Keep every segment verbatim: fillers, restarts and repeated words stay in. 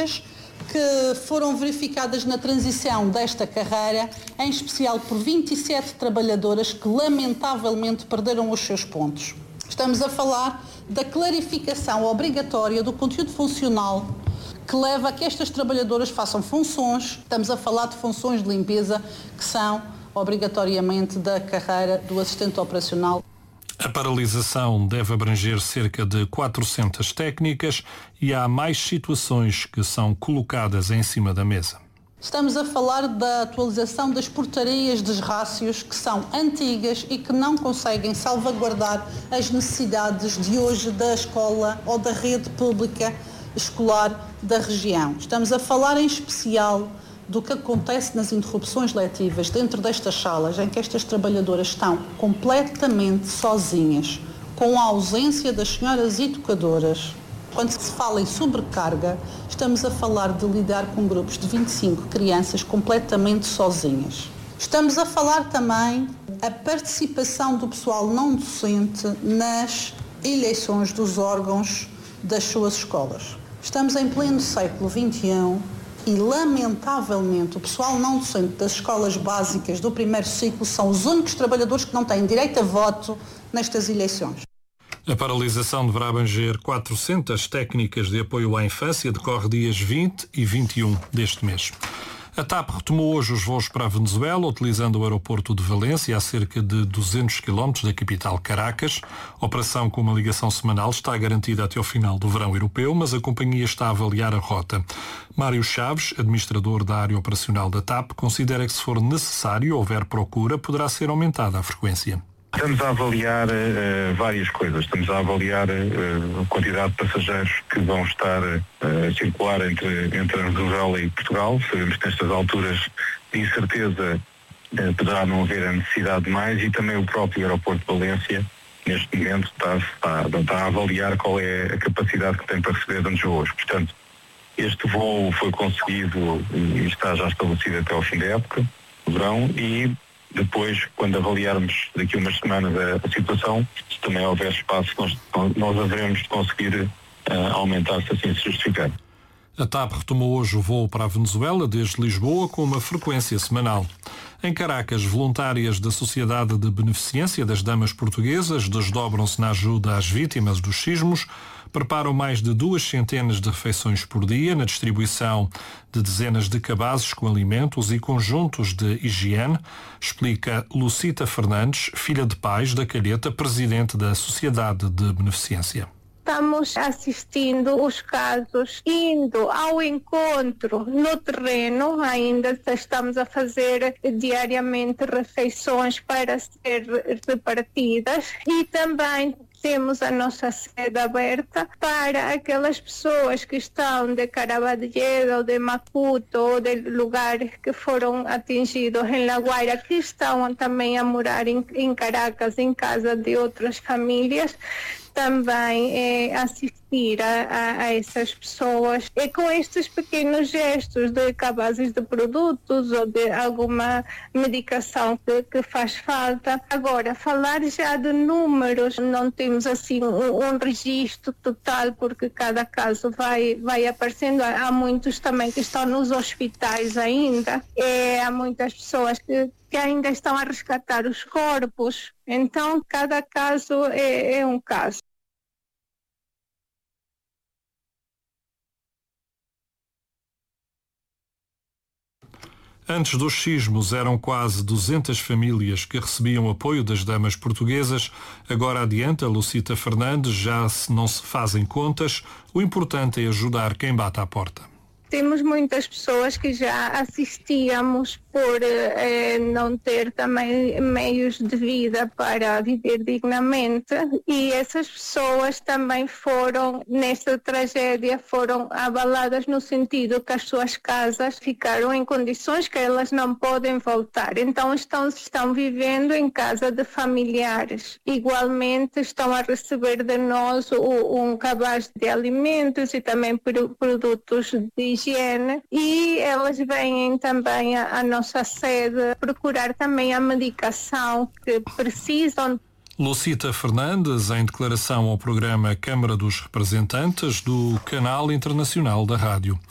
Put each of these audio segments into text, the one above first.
falhas que foram verificadas na transição desta carreira, em especial por vinte e sete trabalhadoras que lamentavelmente perderam os seus pontos. Estamos a falar da clarificação obrigatória do conteúdo funcional que leva a que estas trabalhadoras façam funções, estamos a falar de funções de limpeza que são obrigatoriamente da carreira do assistente operacional. A paralisação deve abranger cerca de quatrocentas técnicas e há mais situações que são colocadas em cima da mesa. Estamos a falar da atualização das portarias dos rácios que são antigas e que não conseguem salvaguardar as necessidades de hoje da escola ou da rede pública escolar da região. Estamos a falar em especial do que acontece nas interrupções letivas dentro destas salas em que estas trabalhadoras estão completamente sozinhas, com a ausência das senhoras educadoras. Quando se fala em sobrecarga, estamos a falar de lidar com grupos de vinte e cinco crianças completamente sozinhas. Estamos a falar também a participação do pessoal não docente nas eleições dos órgãos das suas escolas. Estamos em pleno século vinte e um e, lamentavelmente, o pessoal não docente das escolas básicas do primeiro ciclo são os únicos trabalhadores que não têm direito a voto nestas eleições. A paralisação deverá abranger quatrocentas técnicas de apoio à infância, decorre dias vinte e vinte e um deste mês. A TAP retomou hoje os voos para a Venezuela, utilizando o aeroporto de Valência, a cerca de duzentos quilómetros da capital Caracas. A operação com uma ligação semanal está garantida até ao final do verão europeu, mas a companhia está a avaliar a rota. Mário Chaves, administrador da área operacional da TAP, considera que se for necessário e houver procura, poderá ser aumentada a frequência. Estamos a avaliar uh, várias coisas. Estamos a avaliar uh, a quantidade de passageiros que vão estar uh, a circular entre, entre a Venezuela e Portugal. Sabemos que nestas alturas, de incerteza, uh, poderá não haver a necessidade de mais, e também o próprio aeroporto de Valência, neste momento, está, está, está a avaliar qual é a capacidade que tem para receber tantos voos. Portanto, este voo foi conseguido e está já estabelecido até ao fim da época, do verão, e depois, quando avaliarmos daqui a umas semanas a, a situação, se também houver espaço, nós, nós haveremos de conseguir uh, aumentar, se assim se justificar. A TAP retomou hoje o voo para a Venezuela desde Lisboa com uma frequência semanal. Em Caracas, voluntárias da Sociedade de Beneficência das Damas Portuguesas desdobram-se na ajuda às vítimas dos sismos, preparam mais de duas centenas de refeições por dia na distribuição de dezenas de cabazes com alimentos e conjuntos de higiene, explica Lucita Fernandes, filha de pais da Calheta, presidente da Sociedade de Beneficência. Estamos assistindo os casos, indo ao encontro no terreno, ainda estamos a fazer diariamente refeições para ser repartidas, e também temos a nossa sede aberta para aquelas pessoas que estão de Caraballo ou de Maputo ou de lugares que foram atingidos em La Guaira, que estão também a morar em, em Caracas, em casa de outras famílias, também é, assistir a, a, a essas pessoas. E com estes pequenos gestos de cabazes de produtos ou de alguma medicação que, que faz falta. Agora, falar já de números, não temos assim um, um registro total, porque cada caso vai, vai aparecendo. Há muitos também que estão nos hospitais ainda. E há muitas pessoas que que ainda estão a resgatar os corpos. Então, cada caso é, é um caso. Antes dos sismos eram quase duzentas famílias que recebiam apoio das damas portuguesas. Agora adianta Lucita Fernandes, já se não se fazem contas, o importante é ajudar quem bate à porta. Temos muitas pessoas que já assistíamos por eh, não ter também meios de vida para viver dignamente, e essas pessoas também foram, nesta tragédia, foram abaladas no sentido que as suas casas ficaram em condições que elas não podem voltar. Então estão, estão vivendo em casa de familiares. Igualmente estão a receber de nós o, um cabaz de alimentos e também produtos de higiene, e elas vêm também a, a nossa sede procurar também a medicação que precisam. Lucita Fernandes, em declaração ao programa Câmara dos Representantes do Canal Internacional da Rádio.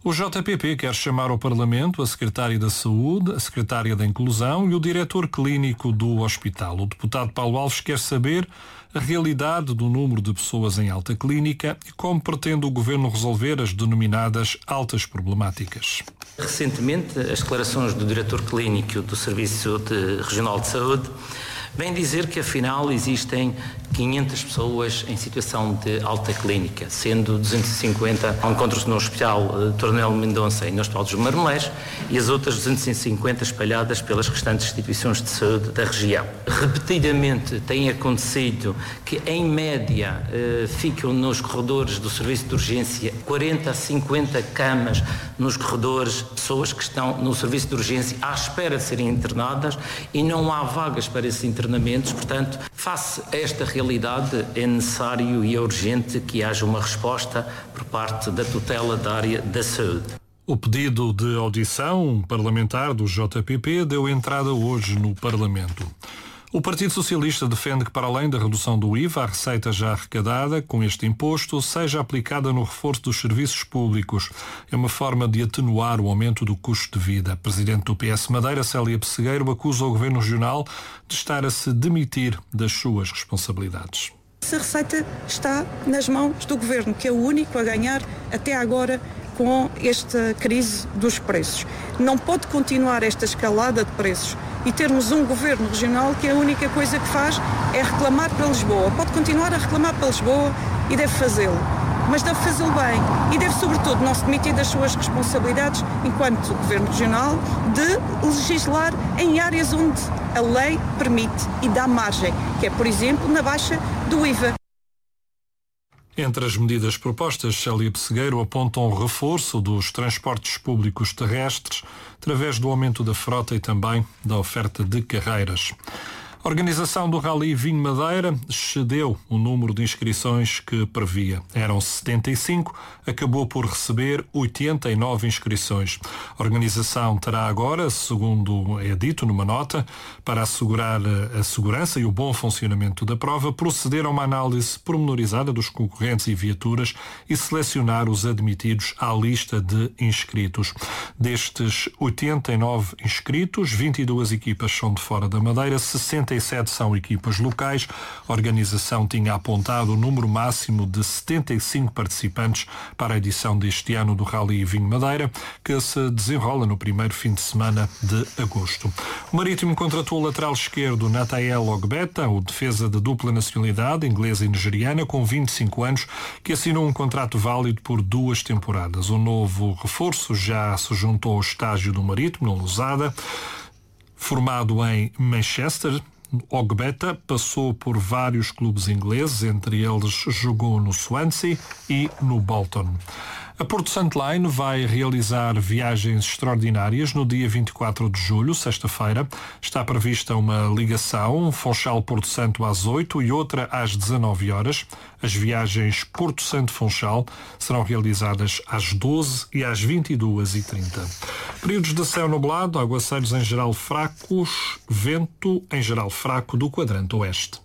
O J P P quer chamar ao Parlamento a Secretária da Saúde, a Secretária da Inclusão e o Diretor Clínico do hospital. O deputado Paulo Alves quer saber a realidade do número de pessoas em alta clínica e como pretende o Governo resolver as denominadas altas problemáticas. Recentemente, as declarações do Diretor Clínico do Serviço de Regional de Saúde vem dizer que, afinal, existem quinhentas pessoas em situação de alta clínica, sendo duzentos e cinquenta encontram-se no Hospital Tornel Mendonça e no Hospital dos Marmelés e as outras duzentas e cinquenta espalhadas pelas restantes instituições de saúde da região. Repetidamente tem acontecido que, em média, eh, ficam nos corredores do serviço de urgência quarenta a cinquenta camas nos corredores, pessoas que estão no serviço de urgência à espera de serem internadas e não há vagas para esses internamentos. Portanto, face a esta realidade, é necessário e é urgente que haja uma resposta por parte da tutela da área da saúde. O pedido de audição parlamentar do J P P deu entrada hoje no Parlamento. O Partido Socialista defende que, para além da redução do I V A, a receita já arrecadada com este imposto seja aplicada no reforço dos serviços públicos. É uma forma de atenuar o aumento do custo de vida. A Presidente do P S Madeira, Célia Pessegueiro, acusa o Governo Regional de estar a se demitir das suas responsabilidades. Essa receita está nas mãos do Governo, que é o único a ganhar até agora com esta crise dos preços. Não pode continuar esta escalada de preços e termos um Governo Regional que a única coisa que faz é reclamar para Lisboa. Pode continuar a reclamar para Lisboa e deve fazê-lo, mas deve fazê-lo bem e deve, sobretudo, não se demitir das suas responsabilidades enquanto Governo Regional de legislar em áreas onde a lei permite e dá margem, que é, por exemplo, na baixa do I V A. Entre as medidas propostas, Célia Pessegueiro aponta um reforço dos transportes públicos terrestres através do aumento da frota e também da oferta de carreiras. A organização do Rally Vinho Madeira excedeu o número de inscrições que previa. Eram setenta e cinco, acabou por receber oitenta e nove inscrições. A organização terá agora, segundo é dito numa nota, para assegurar a segurança e o bom funcionamento da prova, proceder a uma análise pormenorizada dos concorrentes e viaturas e selecionar os admitidos à lista de inscritos. Destes oitenta e nove inscritos, vinte e duas equipas são de fora da Madeira, sessenta e sete são equipas locais. A organização tinha apontado o número máximo de setenta e cinco participantes para a edição deste ano do Rally Vinho Madeira, que se desenrola no primeiro fim de semana de agosto. O Marítimo contratou o lateral esquerdo Natael Ogbeta, o defesa de dupla nacionalidade, inglesa e nigeriana, com vinte e cinco anos, que assinou um contrato válido por duas temporadas. O novo reforço já se juntou ao estágio do Marítimo, na Lousada. Formado em Manchester, Ogbeta passou por vários clubes ingleses, entre eles jogou no Swansea e no Bolton. A Porto Santo Line vai realizar viagens extraordinárias no dia vinte e quatro de julho, sexta-feira. Está prevista uma ligação Funchal-Porto Santo às oito e outra às dezanove horas. As viagens Porto Santo-Funchal serão realizadas às doze e às vinte e duas e trinta. Períodos de céu nublado, aguaceiros em geral fracos, vento em geral fraco do quadrante oeste.